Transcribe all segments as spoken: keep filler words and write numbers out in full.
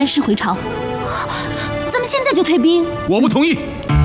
师回朝。咱们现在就退兵？ 我不同意。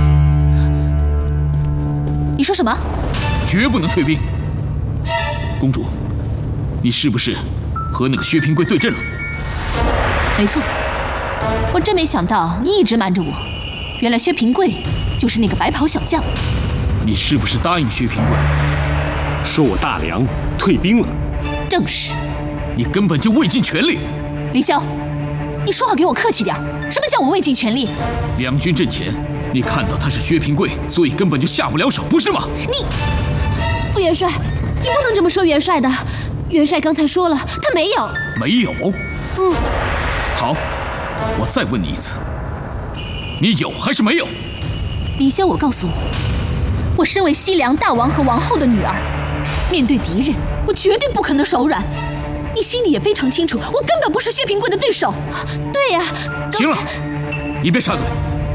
你说什么？ 绝不能退兵。公主，你是不是和那个薛平贵对阵了？ 没错。我真没想到你一直瞒着我，原来薛平贵就是那个白袍小将。 你是不是答应薛平贵， 说我大梁退兵了？ 正是。 你根本就未尽全力。 凌霄，你说话给我客气点。什么叫我未尽全力？ 两军阵前，你看到他是薛平贵，所以根本就下不了手，不是吗？ 你，副元帅，你不能这么说元帅的。元帅刚才说了，他没有。 没有？ 嗯。 好，我再问你一次，你有还是没有？ 凌霄，我告诉你，我身为西凉大王和王后的女儿，面对敌人，我绝对不可能手软。你心里也非常清楚，我根本不是薛平贵的对手。对呀。 行了，你别插嘴。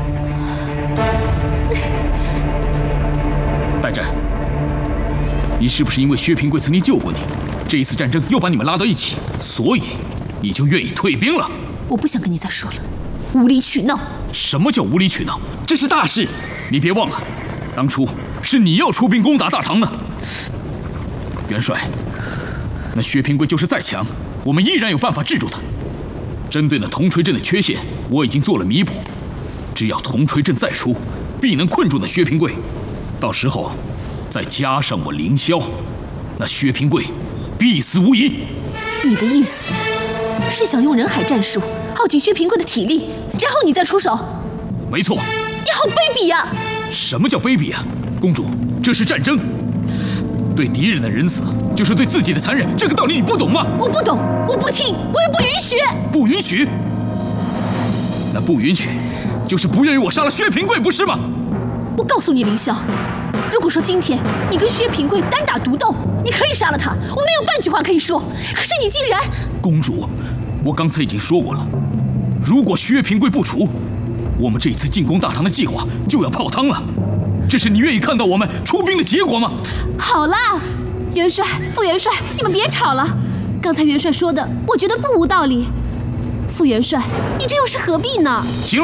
代战，你是不是因为薛平贵曾经救过你，这一次战争又把你们拉到一起，所以你就愿意退兵了？ 我不想跟你再说了，无理取闹。 什么叫无理取闹？ 这是大事， 你别忘了，当初是你要出兵攻打大唐的。元帅。那薛平贵就是再强，我们依然有办法制住他。针对那铜锤阵的缺陷，我已经做了弥补。只要铜锤阵再出，必能困住那薛平贵。到时候，再加上我凌霄，那薛平贵必死无疑。 你的意思是想用人海战术耗尽薛平贵的体力，然后你再出手？ 没错。 你好卑鄙呀！ 什么叫卑鄙啊？公主，这是战争。对敌人的仁慈，就是对自己的残忍，这个道理你不懂吗？ 我不懂，我不听，我也不允许。 不允许？那不允许，就是不愿意我杀了薛平贵，不是吗？ 我告诉你，凌霄，如果说今天你跟薛平贵单打独斗，你可以杀了他，我没有半句话可以说。可是你竟然…… 公主，我刚才已经说过了，如果薛平贵不除，我们这一次进攻大唐的计划就要泡汤了。这是你愿意看到我们出兵的结果吗？ 好啦，元帅、副元帅，你们别吵了。刚才元帅说的，我觉得不无道理。副元帅，你这又是何必呢？ 行了，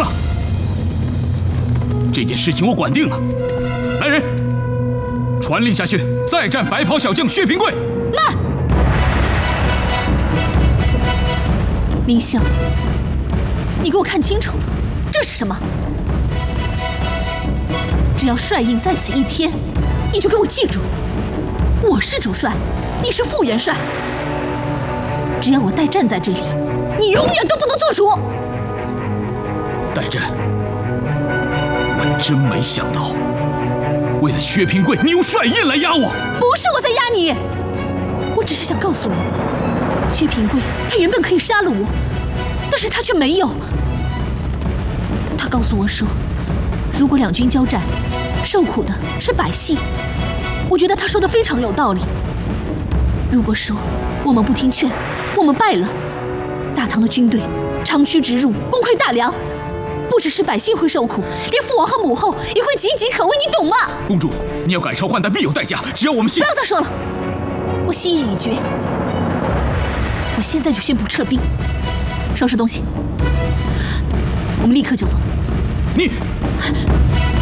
这件事情我管定了。来人，传令下去，再战白袍小将薛平贵。 慢！凌霄，你给我看清楚，这是什么？只要帅印在此一天，你就给我记住，我是主帅，你是副元帅。只要我待战在这里，你永远都不能做主。 待战，我真没想到，为了薛平贵，你用帅印来压我。 不是我在压你，我只是想告诉你，薛平贵他原本可以杀了我，但是他却没有。他告诉我说，如果两军交战，受苦的是百姓。我觉得他说的非常有道理。如果说我们不听劝，我们败了，大唐的军队长驱直入，攻溃大梁，不只是百姓会受苦，连父王和母后也会岌岌可危，你懂吗？ 公主，你要改朝换代必有代价，只要我们信…… 不要再说了，我心意已决，我现在就宣布撤兵，收拾东西，我们立刻就走。 你。